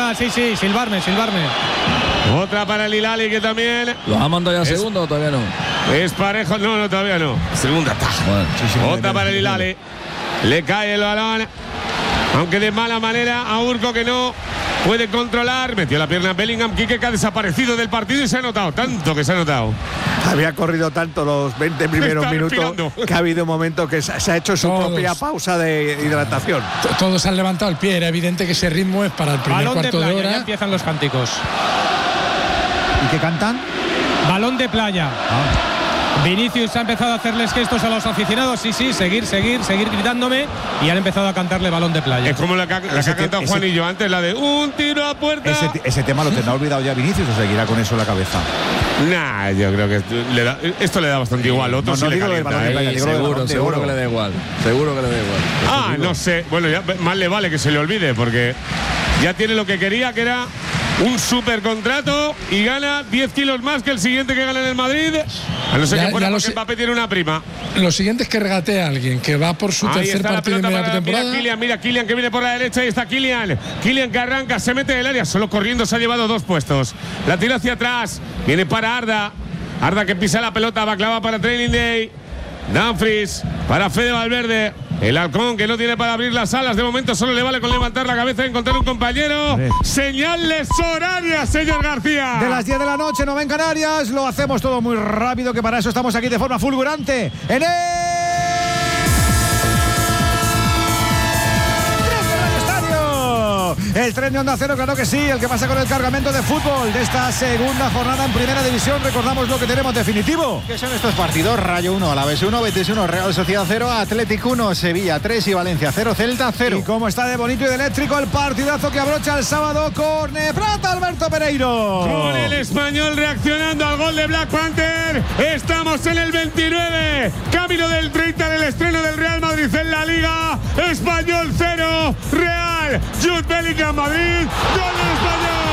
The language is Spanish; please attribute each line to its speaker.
Speaker 1: ya, sí, silbarme.
Speaker 2: Otra para el Hilali que también.
Speaker 3: ¿Lo ha mandado ya segundo o todavía no?
Speaker 2: Es parejo, no, todavía no. Segunda taja. Bueno, otra para el Hilali. Le cae el balón. Aunque de mala manera a Urco, que no puede controlar. Metió la pierna Bellingham. Quique, que ha desaparecido del partido y se ha notado. Tanto que se ha notado.
Speaker 4: Había corrido tanto los 20 primeros minutos que ha habido un momento que se ha hecho su propia pausa de hidratación.
Speaker 5: Todos han levantado el pie. Era evidente que ese ritmo es para el primer
Speaker 1: balón
Speaker 5: cuarto
Speaker 1: de playa,
Speaker 5: de hora.
Speaker 1: Ya empiezan los cánticos.
Speaker 6: ¿Y qué cantan?
Speaker 1: Balón de playa. Vinicius ha empezado a hacerles gestos a los aficionados. Sí, seguir gritándome. Y han empezado a cantarle balón de playa.
Speaker 2: Es como la que ha cantado Juanillo antes, la de un tiro a puerta.
Speaker 6: Ese tema lo tendrá olvidado ya Vinicius o seguirá con eso en la cabeza.
Speaker 2: Nah, yo creo que esto le da bastante igual. Otro
Speaker 6: no digo del balón de playa,
Speaker 3: seguro que le da igual. Seguro que le da igual.
Speaker 2: No sé. Bueno, ya más le vale que se le olvide, porque ya tiene lo que quería, que era un super contrato, y gana 10 kilos más que el siguiente que gana en el Madrid. A no ser que fuera porque Mbappé tiene una prima.
Speaker 5: Lo siguiente es que regatee a alguien que va por su tercer partido de media temporada.
Speaker 2: Mira Kylian que viene por la derecha. Ahí está Kylian que arranca, se mete en el área. Solo corriendo se ha llevado 2 puestos. La tira hacia atrás. Viene para Arda que pisa la pelota. Va clava para Training Day. Dumfries para Fede Valverde. El halcón que no tiene para abrir las alas. De momento solo le vale con levantar la cabeza y encontrar un compañero. Señales horarias, señor García.
Speaker 6: De las 10 de la noche, 9 en Canarias. Lo hacemos todo muy rápido, que para eso estamos aquí de forma fulgurante. En el tren de Onda Cero, claro que sí, el que pasa con el cargamento de fútbol de esta segunda jornada en Primera División. Recordamos lo que tenemos definitivo.
Speaker 7: ¿Qué son estos partidos? Rayo 1, Alavés 1, Betis 1, Real Sociedad 0, Atlético 1, Sevilla 3 y Valencia 0, Celta 0.
Speaker 6: Y cómo está de bonito y de eléctrico el partidazo que abrocha el sábado con Neprata Alberto Pereiro.
Speaker 2: Con el Español reaccionando al gol de Black Panther. Estamos en el 29, camino del 30 del estreno del Real Madrid en la Liga. Español 0, Real, Jude Bellingham, Madrid, gol del Español.